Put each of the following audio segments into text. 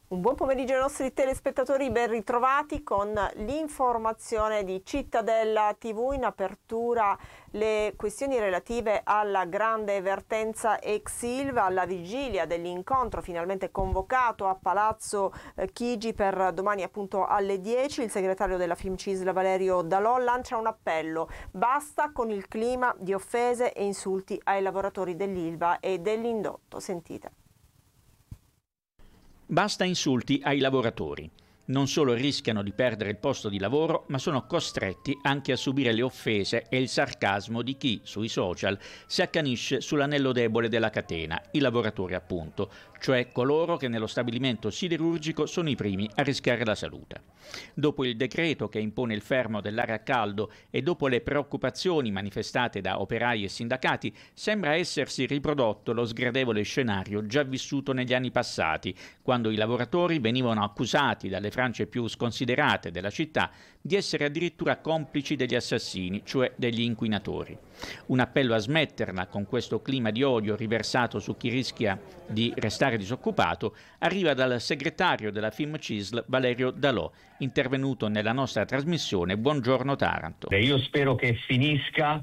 Un buon pomeriggio ai nostri telespettatori, ben ritrovati con l'informazione di Cittadella TV. In apertura le questioni relative alla grande vertenza ex Ilva, alla vigilia dell'incontro finalmente convocato a Palazzo Chigi per domani appunto alle 10. Il segretario della FIMCISL Valerio Dalò lancia un appello: basta con il clima di offese e insulti ai lavoratori dell'Ilva e dell'indotto. Sentite. Basta insulti ai lavoratori. Non solo rischiano di perdere il posto di lavoro, ma sono costretti anche a subire le offese e il sarcasmo di chi, sui social, si accanisce sull'anello debole della catena, i lavoratori appunto, cioè coloro che nello stabilimento siderurgico sono i primi a rischiare la salute. Dopo il decreto che impone il fermo dell'area a caldo e dopo le preoccupazioni manifestate da operai e sindacati, sembra essersi riprodotto lo sgradevole scenario già vissuto negli anni passati, quando i lavoratori venivano accusati dalle frange più sconsiderate della città di essere addirittura complici degli assassini, cioè degli inquinatori. Un appello a smetterla con questo clima di odio riversato su chi rischia di restare disoccupato arriva dal segretario della FIMCISL Valerio Dalò, intervenuto nella nostra trasmissione Buongiorno Taranto. Io spero che finisca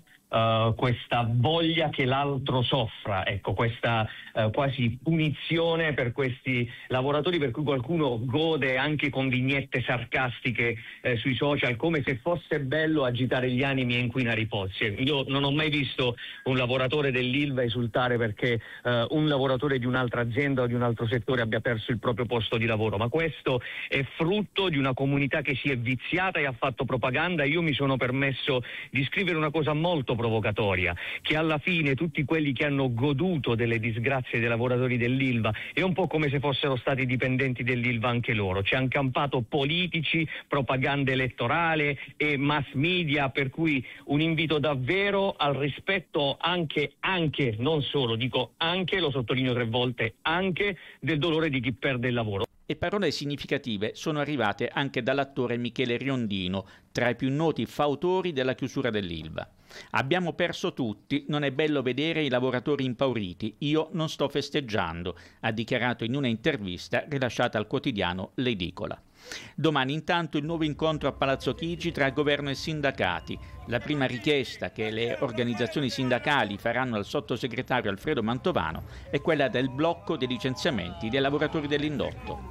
questa voglia che l'altro soffra, ecco, questa quasi punizione per questi lavoratori, per cui qualcuno gode anche con vignette sarcastiche sui social, come se fosse bello agitare gli animi e inquinare i pozzi. Io non ho mai visto un lavoratore dell'Ilva esultare perché un lavoratore di un'altra azienda o di un altro settore abbia perso il proprio posto di lavoro, ma questo è frutto di una comunità che si è viziata e ha fatto propaganda. Io mi sono permesso di scrivere una cosa molto provocatoria, che alla fine tutti quelli che hanno goduto delle disgrazie dei lavoratori dell'Ilva è un po' come se fossero stati dipendenti dell'Ilva anche loro. Ci hanno campato politici, propaganda elettorale e mass media, per cui un invito davvero al rispetto anche, non solo, dico anche, lo sottolineo 3 volte, anche del dolore di chi perde il lavoro. E parole significative sono arrivate anche dall'attore Michele Riondino, tra i più noti fautori della chiusura dell'Ilva. Abbiamo perso tutti, non è bello vedere i lavoratori impauriti, io non sto festeggiando, ha dichiarato in una intervista rilasciata al quotidiano L'Edicola. Domani intanto il nuovo incontro a Palazzo Chigi tra governo e sindacati. La prima richiesta che le organizzazioni sindacali faranno al sottosegretario Alfredo Mantovano è quella del blocco dei licenziamenti dei lavoratori dell'indotto.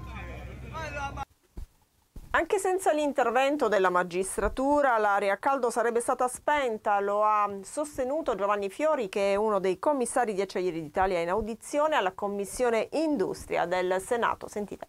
Anche senza l'intervento della magistratura l'area a caldo sarebbe stata spenta, lo ha sostenuto Giovanni Fiori, che è uno dei commissari di Acciaierie d'Italia, in audizione alla Commissione Industria del Senato. Sentite.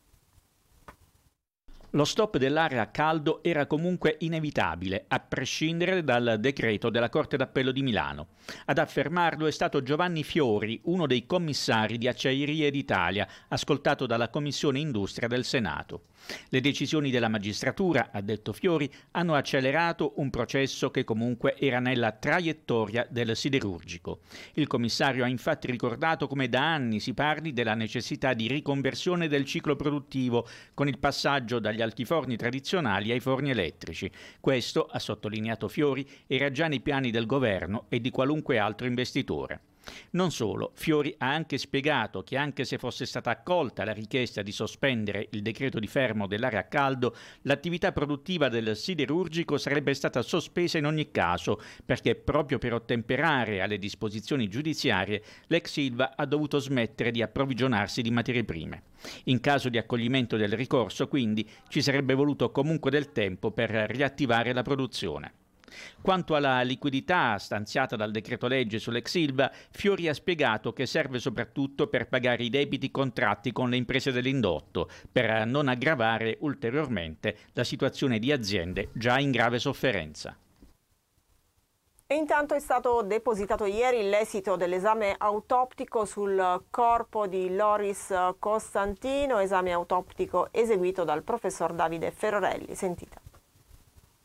Lo stop dell'area a caldo era comunque inevitabile, a prescindere dal decreto della Corte d'Appello di Milano. Ad affermarlo è stato Giovanni Fiori, uno dei commissari di Acciaierie d'Italia, ascoltato dalla Commissione Industria del Senato. Le decisioni della magistratura, ha detto Fiori, hanno accelerato un processo che comunque era nella traiettoria del siderurgico. Il commissario ha infatti ricordato come da anni si parli della necessità di riconversione del ciclo produttivo con il passaggio dagli altiforni tradizionali ai forni elettrici. Questo, ha sottolineato Fiori, era già nei piani del governo e di qualunque altro investitore. Non solo, Fiori ha anche spiegato che anche se fosse stata accolta la richiesta di sospendere il decreto di fermo dell'area a caldo, l'attività produttiva del siderurgico sarebbe stata sospesa in ogni caso, perché proprio per ottemperare alle disposizioni giudiziarie l'ex Ilva ha dovuto smettere di approvvigionarsi di materie prime. In caso di accoglimento del ricorso, quindi, ci sarebbe voluto comunque del tempo per riattivare la produzione. Quanto alla liquidità stanziata dal decreto legge sull'ex Ilva, Fiori ha spiegato che serve soprattutto per pagare i debiti contratti con le imprese dell'indotto, per non aggravare ulteriormente la situazione di aziende già in grave sofferenza. E intanto è stato depositato ieri l'esito dell'esame autoptico sul corpo di Loris Costantino, esame autoptico eseguito dal professor Davide Ferrorelli. Sentite.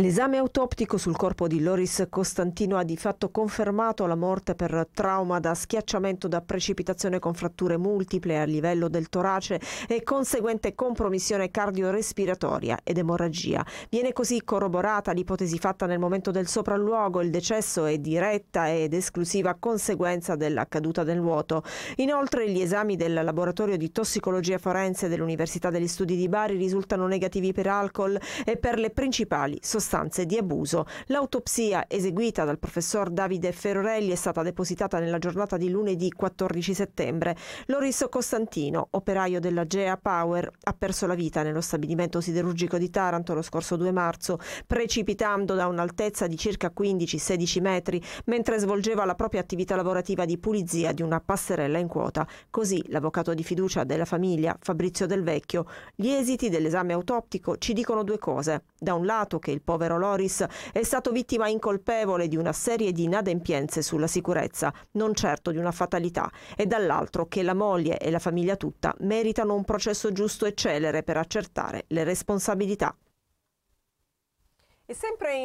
L'esame autoptico sul corpo di Loris Costantino ha di fatto confermato la morte per trauma da schiacciamento da precipitazione con fratture multiple a livello del torace e conseguente compromissione cardiorespiratoria ed emorragia. Viene così corroborata l'ipotesi fatta nel momento del sopralluogo: il decesso è diretta ed esclusiva conseguenza della caduta nel vuoto. Inoltre gli esami del laboratorio di tossicologia forense dell'Università degli Studi di Bari risultano negativi per alcol e per le principali sostanze di abuso. L'autopsia eseguita dal professor Davide Ferorelli è stata depositata nella giornata di lunedì 14 settembre. Loris Costantino, operaio della Gea Power, ha perso la vita nello stabilimento siderurgico di Taranto lo scorso 2 marzo, precipitando da un'altezza di circa 15-16 metri mentre svolgeva la propria attività lavorativa di pulizia di una passerella in quota. Così l'avvocato di fiducia della famiglia, Fabrizio Del Vecchio: gli esiti dell'esame autoptico ci dicono 2 cose. Da un lato che il povero Loris è stato vittima incolpevole di una serie di inadempienze sulla sicurezza, non certo di una fatalità, e dall'altro che la moglie e la famiglia tutta meritano un processo giusto e celere per accertare le responsabilità. E sempre